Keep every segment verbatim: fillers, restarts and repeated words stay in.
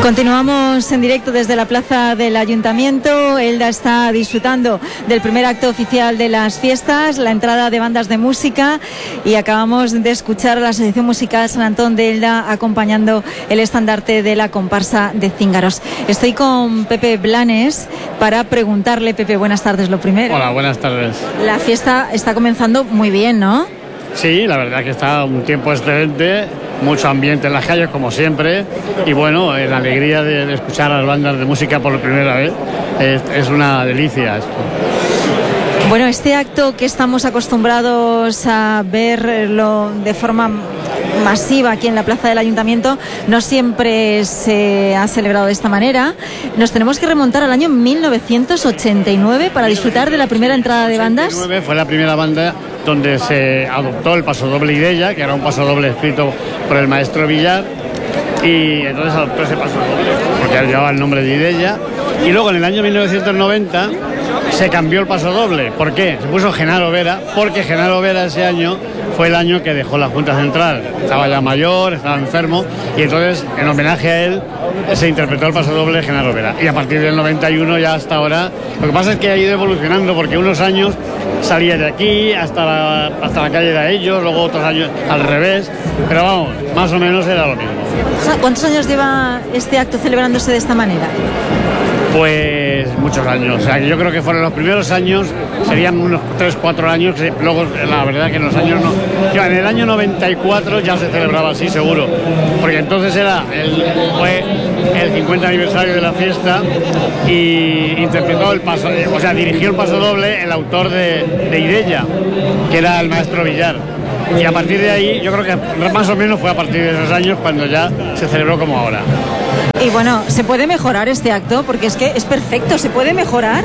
Continuamos en directo desde la plaza del Ayuntamiento. Elda está disfrutando del primer acto oficial de las fiestas, la entrada de bandas de música, y acabamos de escuchar a la Asociación Musical San Antón de Elda acompañando el estandarte de la comparsa de Cíngaros. Estoy con Pepe Blanes para preguntarle, Pepe, buenas tardes lo primero. Hola, buenas tardes. La fiesta está comenzando muy bien, ¿no? Sí, la verdad que está un tiempo excelente, mucho ambiente en las calles como siempre, y bueno, la alegría de, de escuchar a las bandas de música por primera vez es, es una delicia esto. Bueno, este acto que estamos acostumbrados a verlo de forma masiva aquí en la plaza del Ayuntamiento no siempre se ha celebrado de esta manera. Nos tenemos que remontar al año mil novecientos ochenta y nueve para disfrutar de la primera entrada de bandas. mil novecientos ochenta y nueve fue la primera banda donde se adoptó el pasodoble Ireya, que era un pasodoble escrito por el maestro Villar, y entonces adoptó ese pasodoble porque llevaba el nombre de Ireya. Y luego en el año mil novecientos noventa se cambió el pasodoble. ¿Por qué? Se puso Genaro Vera, porque Genaro Vera ese año fue el año que dejó la Junta Central. Estaba ya mayor, estaba enfermo, y entonces en homenaje a él se interpretó el pasodoble de Genaro Vera. Y a partir del noventa y uno ya hasta ahora, lo que pasa es que ha ido evolucionando, porque unos años salía de aquí hasta la, hasta la calle de ellos, luego otros años al revés, pero vamos, más o menos era lo mismo. ¿Cuántos años lleva este acto celebrándose de esta manera? Pues muchos años, o sea, que yo creo que fueron los primeros años, serían unos tres, cuatro años, luego la verdad que en los años no, yo, en el año noventa y cuatro ya se celebraba así seguro, porque entonces era el, fue el cincuenta aniversario de la fiesta y interpretó el paso, o sea, dirigió el pasodoble el autor de, de Ireya, que era el maestro Villar. Y a partir de ahí, yo creo que más o menos fue a partir de esos años cuando ya se celebró como ahora. Y bueno, ¿se puede mejorar este acto? Porque es que es perfecto, ¿se puede mejorar?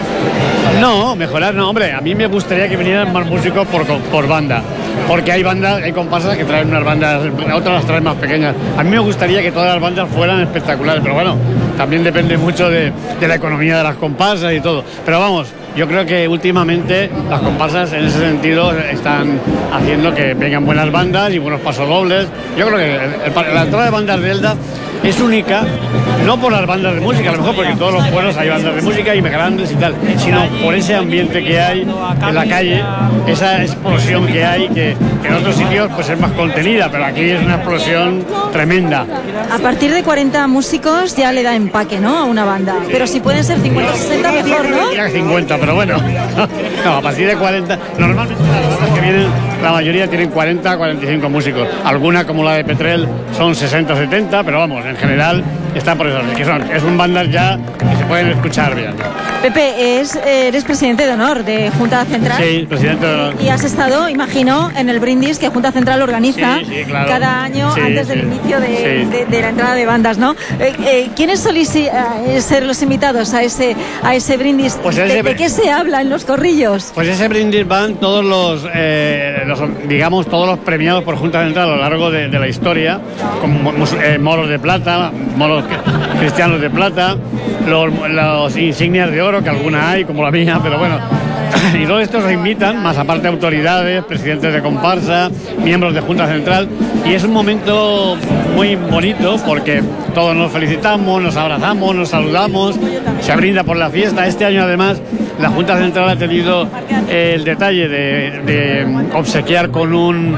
No, mejorar no, hombre, a mí me gustaría que vinieran más músicos por, por banda, porque hay bandas, hay comparsas que traen unas bandas, otras las traen más pequeñas. A mí me gustaría que todas las bandas fueran espectaculares, pero bueno, también depende mucho de, de la economía de las comparsas y todo. Pero vamos, yo creo que últimamente las comparsas en ese sentido están haciendo que vengan buenas bandas y buenos pasodobles. Yo creo que el, el, la entrada de bandas de Elda es única, no por las bandas de música, a lo mejor porque en todos los pueblos hay bandas de música y grandes y tal, sino por ese ambiente que hay en la calle, esa explosión que hay, que, que en otros sitios pues es más contenida, pero aquí es una explosión tremenda. A partir de cuarenta músicos ya le da empaque, ¿no?, a una banda, pero si pueden ser cincuenta o sesenta mejor, ¿no? Ya cincuenta, pero bueno, no, a partir de cuarenta, normalmente las bandas que vienen, la mayoría tienen cuarenta, cuarenta y cinco músicos, alguna como la de Petrel son sesenta, setenta, pero vamos, en general está por eso, que son, es un bandar ya que se pueden escuchar bien. Pepe, es, eres presidente de honor de Junta Central. Sí, presidente de honor. Y has estado, imagino, en el brindis que Junta Central organiza sí, sí, claro. cada año sí, antes sí. del inicio de, sí. de, de la entrada de bandas, ¿no? Eh, eh, ¿Quiénes solís eh, ser los invitados a ese, a ese brindis? Pues ¿De, ese... ¿De qué se habla en los corrillos? Pues ese brindis van todos los, eh, los, digamos, todos los premiados por Junta Central a lo largo de, de la historia, como eh, moros de plata, moros cristianos de plata, los, los insignias de oro, que alguna hay, como la mía, pero bueno. Y todos estos se invitan, más aparte autoridades, presidentes de comparsa, miembros de Junta Central, y es un momento muy bonito porque todos nos felicitamos, nos abrazamos, nos saludamos, se brinda por la fiesta. Este año además la Junta Central ha tenido el detalle de, de obsequiar con un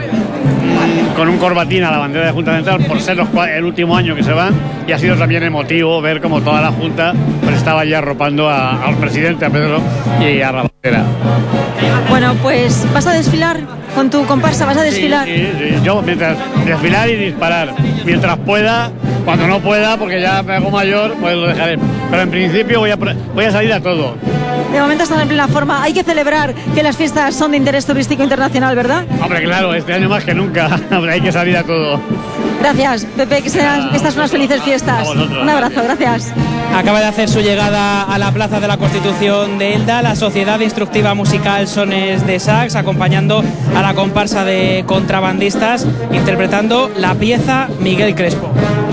con un corbatín a la bandera de Junta Central por ser los, el último año que se van, y ha sido también emotivo ver cómo toda la Junta pues estaba ya arropando a, al presidente, a Pedro y a la bandera. Bueno, pues ¿vas a desfilar con tu comparsa? ¿Vas a desfilar? Sí, sí, sí. Yo mientras desfilar y disparar, mientras pueda, cuando no pueda, porque ya me hago mayor, pues lo dejaré. Pero en principio voy a, voy a salir a todo. De momento están en plena forma. Hay que celebrar que las fiestas son de interés turístico internacional, ¿verdad? Hombre, claro, este año más que nunca. Hombre, hay que salir a todo. Gracias, Pepe, que sean estas unas felices fiestas. Un abrazo, gracias. Acaba de hacer su llegada a la Plaza de la Constitución de Elda la Sociedad Instructiva Musical Sones de Sax, acompañando a la comparsa de contrabandistas, interpretando la pieza Miguel Crespo.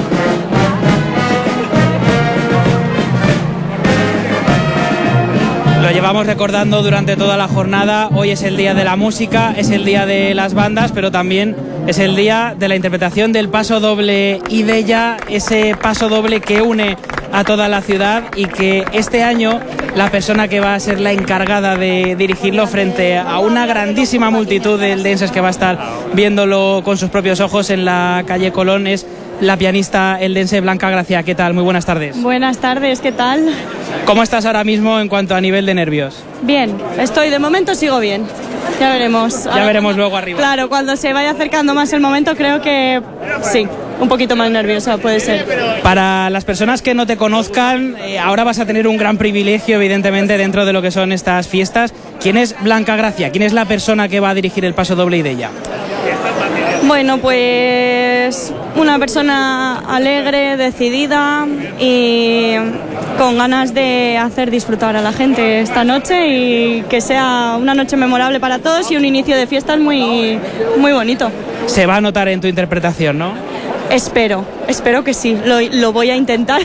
Lo llevamos recordando durante toda la jornada. Hoy es el día de la música, es el día de las bandas, pero también es el día de la interpretación del paso doble Ideia, ese paso doble que une a toda la ciudad y que este año la persona que va a ser la encargada de dirigirlo frente a una grandísima multitud de eldenses que va a estar viéndolo con sus propios ojos en la calle Colón es la pianista eldense Blanca Gracia. ¿Qué tal? Muy buenas tardes. Buenas tardes, ¿qué tal? ¿Cómo estás ahora mismo en cuanto a nivel de nervios? Bien, estoy, de momento sigo bien. Ya veremos. Ya ahora, veremos luego arriba. Claro, cuando se vaya acercando más el momento creo que sí, un poquito más nerviosa puede ser. Para las personas que no te conozcan, eh, ahora vas a tener un gran privilegio evidentemente dentro de lo que son estas fiestas. ¿Quién es Blanca Gracia? ¿Quién es la persona que va a dirigir el paso doble Ideia? Bueno, pues una persona alegre, decidida y con ganas de hacer disfrutar a la gente esta noche y que sea una noche memorable para todos y un inicio de fiestas muy, muy bonito. Se va a notar en tu interpretación, ¿no? Espero, espero que sí, lo, lo voy a intentar.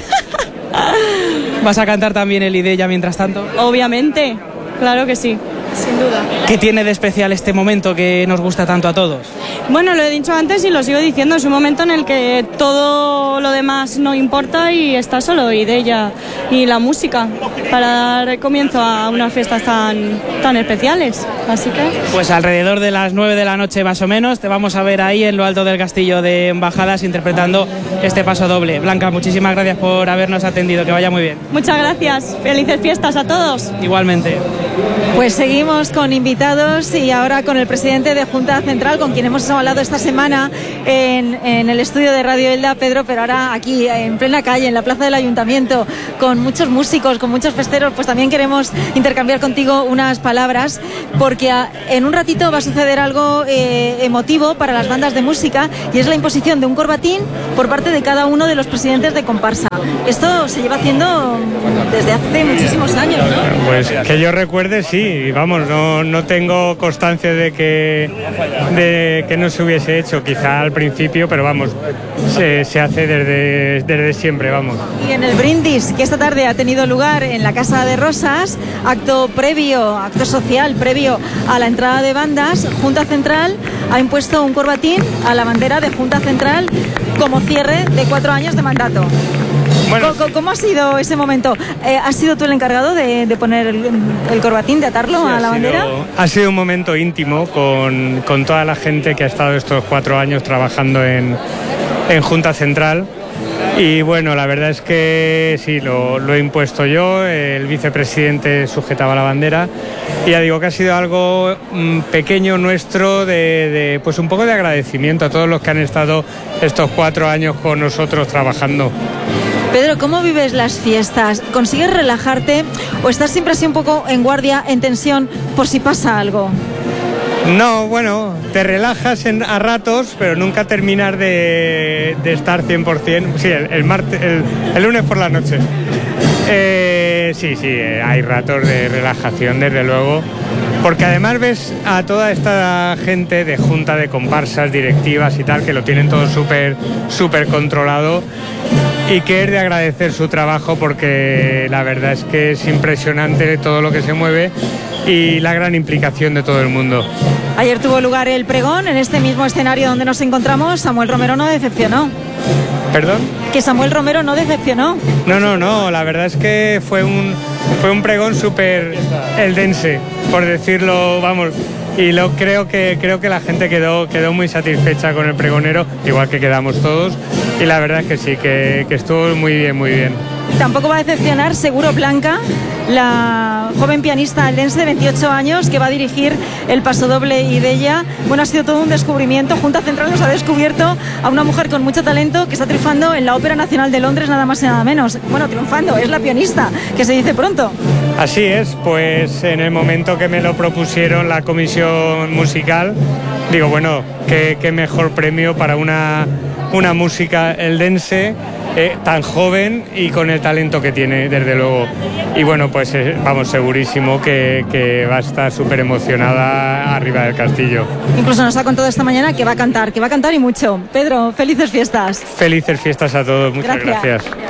¿Vas a cantar también el Ideia mientras tanto? Obviamente, claro que sí. Sin duda. ¿Qué tiene de especial este momento que nos gusta tanto a todos? Bueno, lo he dicho antes y lo sigo diciendo, es un momento en el que todo lo demás no importa y está solo Ideia y la música para dar comienzo a unas fiestas tan, tan especiales. Así que... Pues alrededor de las nueve de la noche más o menos te vamos a ver ahí en lo alto del castillo de Embajadas interpretando este paso doble. Blanca, muchísimas gracias por habernos atendido, que vaya muy bien. Muchas gracias, felices fiestas a todos. Igualmente. Pues seguimos con invitados y ahora con el presidente de Junta Central, con quien hemos hablado esta semana en, en el estudio de Radio Elda, Pedro, pero ahora aquí en plena calle, en la plaza del Ayuntamiento, con muchos músicos, con muchos festeros, pues también queremos intercambiar contigo unas palabras, porque a, en un ratito va a suceder algo eh, emotivo para las bandas de música y es la imposición de un corbatín por parte de cada uno de los presidentes de comparsa. Esto se lleva haciendo desde hace muchísimos años, ¿no? Pues que yo recuerde, sí, vamos, no, no tengo constancia de que, de que no se hubiese hecho, quizá al principio, pero vamos, se, se hace desde, desde siempre, vamos. Y en el brindis, que esta tarde ha tenido lugar en la Casa de Rosas, acto previo, acto social previo a la entrada de bandas, Junta Central ha impuesto un corbatín a la bandera de Junta Central como cierre de cuatro años de mandato. Bueno, ¿Cómo, ¿Cómo ha sido ese momento? Eh, ¿Has sido tú el encargado de, de poner el, el corbatín, de atarlo sí, a la bandera? Sido, ha sido un momento íntimo con, con toda la gente que ha estado estos cuatro años trabajando en, en Junta Central. Y bueno, la verdad es que sí, lo, lo he impuesto yo, el vicepresidente sujetaba la bandera y ya digo que ha sido algo mmm, pequeño nuestro de, de pues un poco de agradecimiento a todos los que han estado estos cuatro años con nosotros trabajando. Pedro, ¿cómo vives las fiestas? ¿Consigues relajarte o estás siempre así un poco en guardia, en tensión, por si pasa algo? No, bueno, te relajas en, a ratos, pero nunca terminar de, de estar cien por ciento. Sí, el, el, martes, el, el lunes por la noche. Eh, sí, sí, hay ratos de relajación, desde luego. Porque además ves a toda esta gente de junta de comparsas, directivas y tal, que lo tienen todo súper, súper controlado. Y que es de agradecer su trabajo porque la verdad es que es impresionante todo lo que se mueve y la gran implicación de todo el mundo. Ayer tuvo lugar el pregón en este mismo escenario donde nos encontramos. Samuel Romero no decepcionó. ¿Perdón? Que Samuel Romero no decepcionó. No, no, no, la verdad es que fue un, fue un pregón súper eldense, por decirlo, vamos. Y lo creo que creo que la gente quedó quedó muy satisfecha con el pregonero, igual que quedamos todos, y la verdad es que sí, que, que estuvo muy bien, muy bien. Tampoco va a decepcionar, seguro, Blanca, la joven pianista eldense de veintiocho años que va a dirigir el pasodoble Ideia. Bueno, ha sido todo un descubrimiento. Junta Central nos ha descubierto a una mujer con mucho talento que está triunfando en la Ópera Nacional de Londres, nada más y nada menos. Bueno, triunfando, es la pianista, que se dice pronto. Así es, pues en el momento que me lo propusieron la comisión musical, digo, bueno, qué, qué mejor premio para una, una música eldense eh, tan joven y con el talento que tiene, desde luego. Y bueno, pues eh, vamos, segurísimo que, que va a estar súper emocionada arriba del castillo. Incluso nos ha contado esta mañana que va a cantar, que va a cantar y mucho. Pedro, felices fiestas. Felices fiestas a todos, muchas gracias. gracias.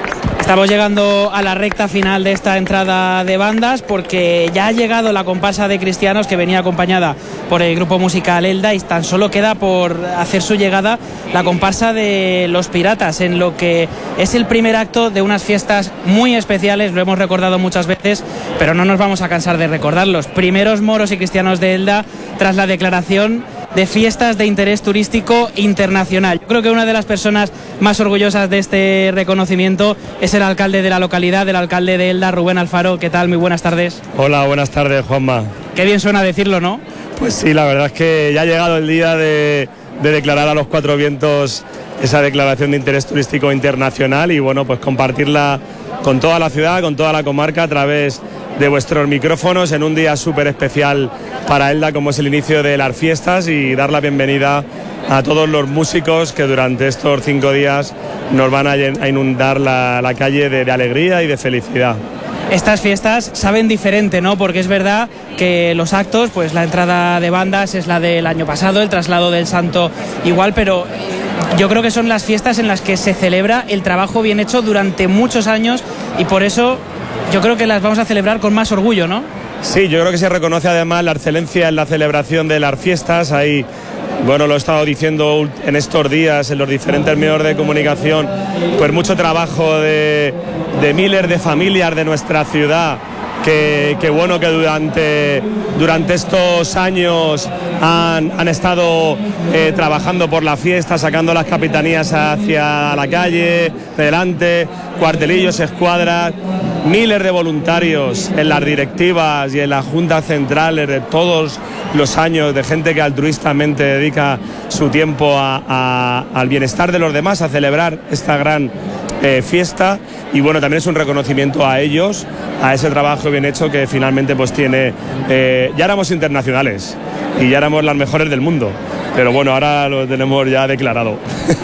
Estamos llegando a la recta final de esta entrada de bandas porque ya ha llegado la comparsa de cristianos que venía acompañada por el grupo musical Elda y tan solo queda por hacer su llegada la comparsa de los Piratas en lo que es el primer acto de unas fiestas muy especiales, lo hemos recordado muchas veces, pero no nos vamos a cansar de recordarlos. Primeros moros y cristianos de Elda tras la declaración de fiestas de interés turístico internacional. Yo creo que una de las personas más orgullosas de este reconocimiento es el alcalde de la localidad, el alcalde de Elda, Rubén Alfaro. ¿Qué tal? Muy buenas tardes. Hola, buenas tardes, Juanma. Qué bien suena decirlo, ¿no? Pues sí, la verdad es que ya ha llegado el día de, de declarar a los cuatro vientos esa declaración de interés turístico internacional y bueno, pues compartirla con toda la ciudad, con toda la comarca a través de vuestros micrófonos en un día súper especial para Elda como es el inicio de las fiestas y dar la bienvenida a todos los músicos que durante estos cinco días nos van a inundar la, la calle de, de alegría y de felicidad. Estas fiestas saben diferente, ¿no? Porque es verdad que los actos, pues la entrada de bandas es la del año pasado, el traslado del santo igual, pero yo creo que son las fiestas en las que se celebra el trabajo bien hecho durante muchos años y por eso yo creo que las vamos a celebrar con más orgullo, ¿no? Sí, yo creo que se reconoce además la excelencia en la celebración de las fiestas. Ahí, bueno, lo he estado diciendo en estos días en los diferentes medios de comunicación, pues mucho trabajo de, de miles de familias de nuestra ciudad. Que, que bueno que durante, durante estos años han, han estado eh, trabajando por la fiesta, sacando las capitanías hacia la calle, delante, cuartelillos, escuadras, miles de voluntarios en las directivas y en las juntas centrales de todos los años, de gente que altruistamente dedica su tiempo a, a, al bienestar de los demás, a celebrar esta gran eh, fiesta y bueno, también es un reconocimiento a ellos, a ese trabajo bien hecho que finalmente pues tiene, eh, ya éramos internacionales y ya éramos las mejores del mundo, pero bueno, ahora lo tenemos ya declarado.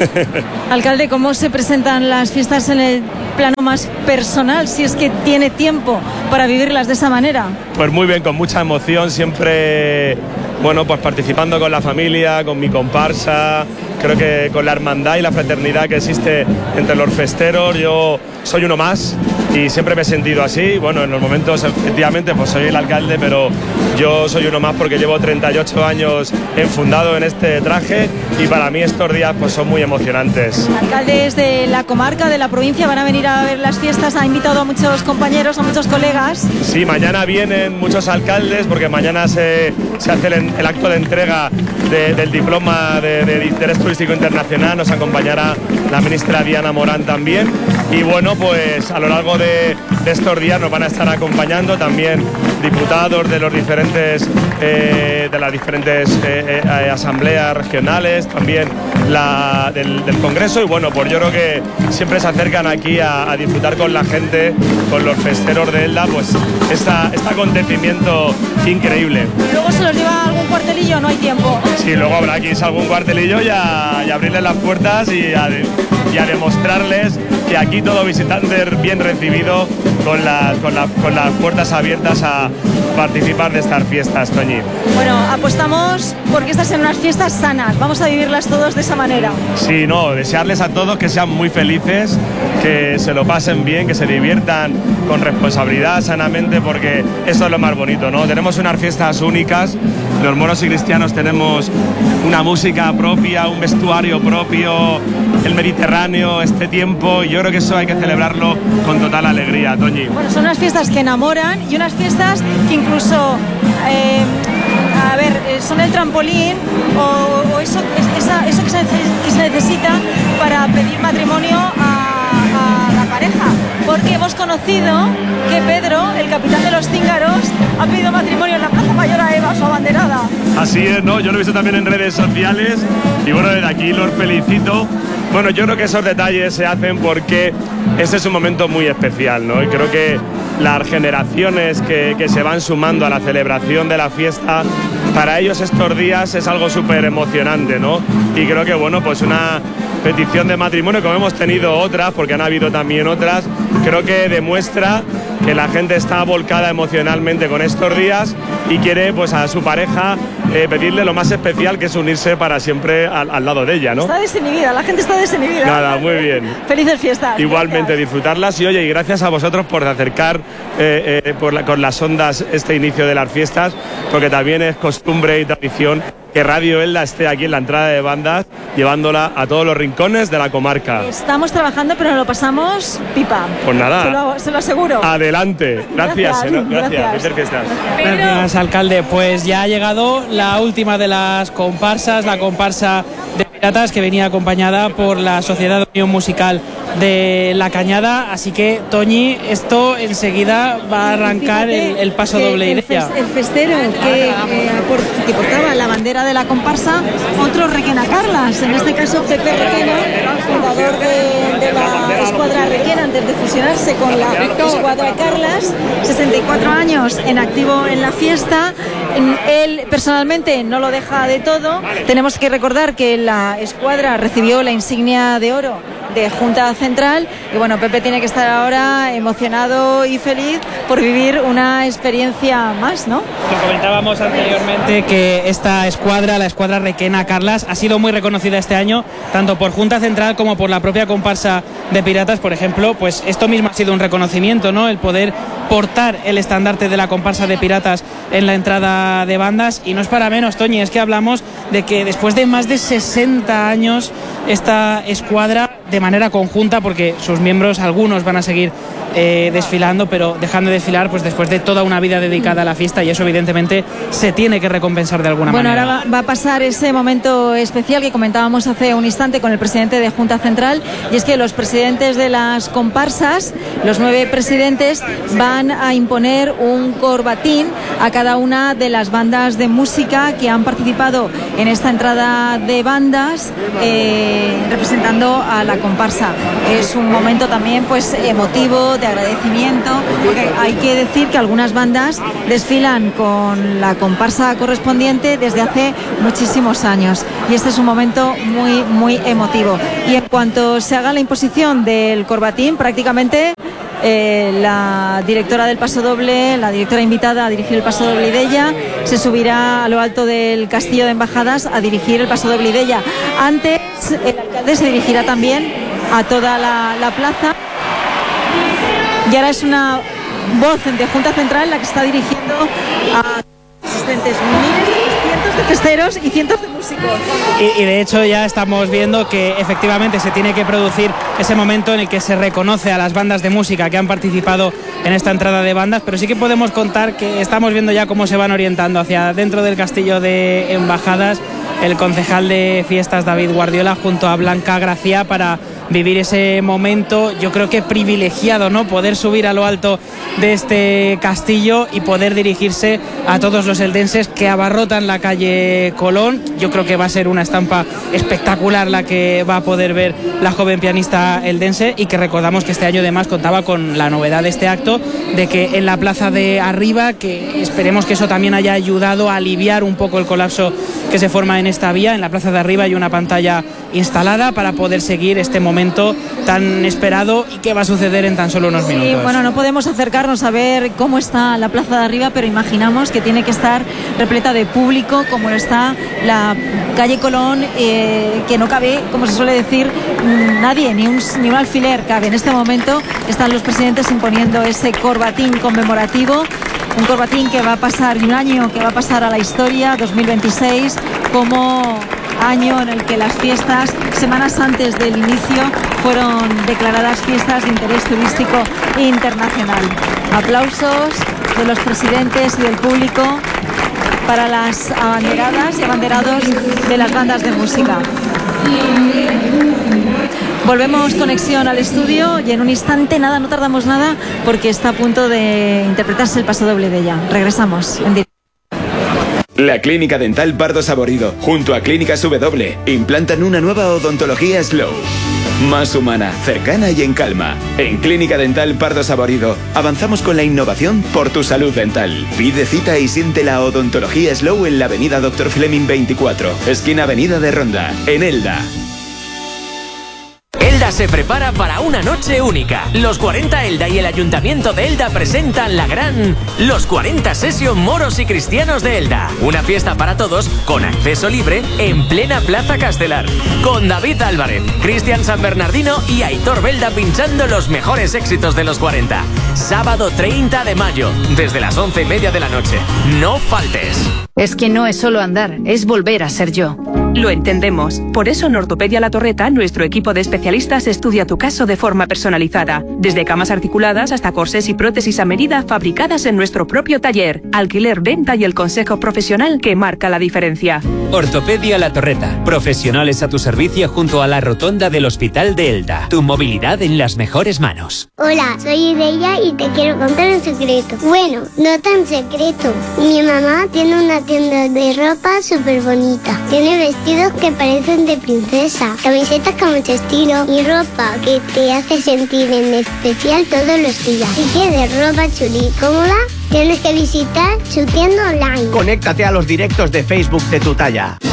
Alcalde, ¿cómo se presentan las fiestas en el plano más personal, si es que tiene tiempo para vivirlas de esa manera? Pues muy bien, con mucha emoción, siempre, bueno, pues participando con la familia, con mi comparsa, creo que con la hermandad y la fraternidad que existe entre los festeros, yo soy uno más y siempre me he sentido así. Bueno, en los momentos efectivamente pues soy el alcalde, pero yo soy uno más porque llevo treinta y ocho años enfundado en este traje y para mí estos días pues son muy emocionantes. Alcaldes de la comarca, de la provincia, van a venir a ver las fiestas, ha invitado a muchos compañeros, a muchos colegas. Sí, mañana vienen muchos alcaldes porque mañana se, se hace el, el acto de entrega de, del diploma de, de interés turístico internacional, nos acompañará la ministra Diana Morán también y bueno, pues a lo largo de, de estos días nos van a estar acompañando también diputados de los diferentes eh, de las diferentes eh, eh, asambleas regionales, también la del, del Congreso y bueno, pues yo creo que siempre se acercan aquí a, a disfrutar con la gente, con los festeros de Elda, pues esta, este acontecimiento increíble. ¿Y luego se los lleva algún cuartelillo? No hay tiempo. Sí, luego habrá aquí algún cuartelillo y, a, y abrirles las puertas y a, y a demostrarles que aquí todo visitante bien recibido con las, con, la, con las puertas abiertas a participar de estas fiestas, Toñi. Bueno, apostamos porque estas son unas fiestas sanas, vamos a vivirlas todos de esa manera. Sí, no, desearles a todos que sean muy felices, que se lo pasen bien, que se diviertan con responsabilidad, sanamente, porque eso es lo más bonito, ¿no? Tenemos unas fiestas únicas, los moros y cristianos tenemos una música propia, un vestuario propio, el Mediterráneo, este tiempo, y yo creo que eso hay que celebrarlo con total alegría, Toñi. Bueno, son unas fiestas que enamoran y unas fiestas que incluso, eh, a ver, son el trampolín o, o eso, esa, eso que, se, que se necesita para pedir matrimonio a, a la pareja. Porque hemos conocido que Pedro, el capitán de los cíngaros, ha pedido matrimonio en la Plaza Mayor a Eva, su abanderada. Así es, ¿no? Yo lo he visto también en redes sociales y bueno, desde aquí los felicito. Bueno, yo creo que esos detalles se hacen porque este es un momento muy especial, ¿no? Y creo que las generaciones que, que se van sumando a la celebración de la fiesta, para ellos estos días es algo súper emocionante, ¿no? Y creo que, bueno, pues una petición de matrimonio, como hemos tenido otras, porque han habido también otras, creo que demuestra que la gente está volcada emocionalmente con estos días y quiere pues a su pareja eh, pedirle lo más especial, que es unirse para siempre al, al lado de ella, ¿no? Está desinhibida, la gente está desinhibida. Nada, muy bien. Felices fiestas. Igualmente, gracias. Disfrutarlas y oye, y gracias a vosotros por acercar eh, eh, por la, con las ondas este inicio de las fiestas, porque también es costumbre y tradición que Radio Elda esté aquí en la entrada de bandas, llevándola a todos los rincones de la comarca. Estamos trabajando, pero nos lo pasamos pipa. Pues nada. Se lo, se lo aseguro. Adelante. Gracias. Gracias. ¿no? Gracias. Gracias. Fiestas. Gracias, alcalde. Pues ya ha llegado la última de las comparsas, la comparsa de Piratas, que venía acompañada por la Sociedad de Unión Musical de La Cañada. Así que, Toñi, esto enseguida va a arrancar el, el paso doble el, idea. el festero que, eh, que portaba la bandera de la comparsa, otro Requena Carlas, en este caso Pepe Requena, fundador de, de la escuadra Requena antes de fusionarse con la escuadra Carlas, sesenta y cuatro años en activo en la fiesta. Él personalmente no lo deja de todo. Tenemos que recordar que la escuadra recibió la insignia de oro de Junta Central y bueno, Pepe tiene que estar ahora emocionado y feliz por vivir una experiencia más, ¿no? Lo comentábamos anteriormente que esta escuadra, la escuadra Requena Carlas, ha sido muy reconocida este año, tanto por Junta Central como por la propia comparsa de Piratas, por ejemplo. Pues esto mismo ha sido un reconocimiento, ¿no? El poder portar el estandarte de la comparsa de Piratas en la entrada de bandas, y no es para menos, Toñi, es que hablamos de que después de más de sesenta años esta escuadra de manera conjunta, porque sus miembros, algunos van a seguir eh, desfilando, pero dejando de desfilar pues después de toda una vida dedicada a la fiesta, y eso evidentemente se tiene que recompensar de alguna bueno, manera. Bueno, ahora va, va a pasar ese momento especial que comentábamos hace un instante con el presidente de Junta Central, y es que los presidentes de las comparsas, los nueve presidentes, van a imponer un corbatín a cada una de las bandas de música que han participado en esta entrada de bandas, eh, representando a la comparsa. Es un momento también pues emotivo, de agradecimiento, porque hay que decir que algunas bandas desfilan con la comparsa correspondiente desde hace muchísimos años, y este es un momento muy muy emotivo. Y en cuanto se haga la imposición del corbatín, prácticamente Eh, la directora del Paso Doble, la directora invitada a dirigir el Paso Doble de ella, se subirá a lo alto del Castillo de Embajadas a dirigir el Paso Doble de ella. Antes, el alcalde se dirigirá también a toda la, la plaza, y ahora es una voz de Junta Central la que está dirigiendo a asistentes, miles, cientos de festeros y cientos de músicos. Y, y de hecho ya estamos viendo que efectivamente se tiene que producir ese momento en el que se reconoce a las bandas de música que han participado en esta entrada de bandas, pero sí que podemos contar que estamos viendo ya cómo se van orientando hacia dentro del Castillo de Embajadas el concejal de fiestas David Guardiola junto a Blanca Gracia para vivir ese momento, yo creo que privilegiado, ¿no? Poder subir a lo alto de este castillo y poder dirigirse a todos los eldenses que abarrotan la calle Colón. Yo creo que va a ser una estampa espectacular la que va a poder ver la joven pianista eldense, y que recordamos que este año además contaba con la novedad de este acto de que en la plaza de arriba, que esperemos que eso también haya ayudado a aliviar un poco el colapso que se forma en esta vía, en la plaza de arriba hay una pantalla instalada para poder seguir este momento tan esperado y que va a suceder en tan solo unos sí, minutos. Bueno, no podemos acercarnos a ver cómo está la plaza de arriba, pero imaginamos que tiene que estar repleta de público como lo está la calle Colón, eh, que no cabe, como se suele decir, nadie, ni un, ni un alfiler cabe. En este momento están los presidentes imponiendo ese corbatín conmemorativo, un corbatín que va a pasar, y un año que va a pasar a la historia, dos mil veintiséis, como año en el que las fiestas, semanas antes del inicio, fueron declaradas fiestas de interés turístico internacional. Aplausos de los presidentes y del público para las abanderadas y abanderados de las bandas de música. Volvemos conexión al estudio y en un instante, nada, no tardamos nada, porque está a punto de interpretarse el Paso Doble de ella. Regresamos en directo. La Clínica Dental Pardo Saborido, junto a Clínicas W, implantan una nueva odontología Slow. Más humana, cercana y en calma. En Clínica Dental Pardo Saborido avanzamos con la innovación por tu salud dental. Pide cita y siente la odontología Slow en la avenida Doctor Fleming veinticuatro, esquina avenida de Ronda, en Elda. Elda Elda se prepara para una noche única. Los cuarenta Elda y el Ayuntamiento de Elda presentan la gran Los cuarenta Session Moros y Cristianos de Elda. Una fiesta para todos con acceso libre en plena Plaza Castelar. Con David Álvarez, Cristian San Bernardino y Aitor Belda pinchando los mejores éxitos de los cuarenta. Sábado treinta de mayo, desde las once y media de la noche. No faltes. Es que no es solo andar, es volver a ser yo. Lo entendemos. Por eso en Ortopedia La Torreta, nuestro equipo de especialistas estudia tu caso de forma personalizada. Desde camas articuladas hasta corsés y prótesis a medida fabricadas en nuestro propio taller. Alquiler, venta y el consejo profesional que marca la diferencia. Ortopedia La Torreta. Profesionales a tu servicio junto a la rotonda del Hospital de Elda. Tu movilidad en las mejores manos. Hola, soy Ideya y te quiero contar un secreto. Bueno, no tan secreto. Mi mamá tiene una tienda de ropa súper bonita. Tiene vestidos que parecen de princesa, camisetas con mucho estilo y ropa que te hace sentir en especial todos los días. Si quieres ropa chuli y cómoda, tienes que visitar su tienda online. Conéctate a los directos de Facebook de Tu Talla.